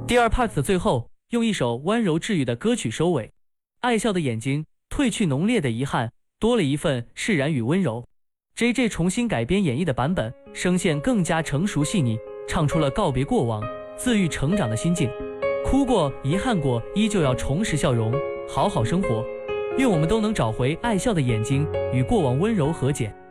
第二 part 的最后，用一首温柔治愈的歌曲收尾。爱笑的眼睛褪去浓烈的遗憾，多了一份释然与温柔。JJ 重新改编演绎的版本，声线更加成熟细腻，唱出了告别过往、自愈成长的心境。哭过，遗憾过，依旧要重拾笑容，好好生活。愿我们都能找回爱笑的眼睛，与过往温柔和解。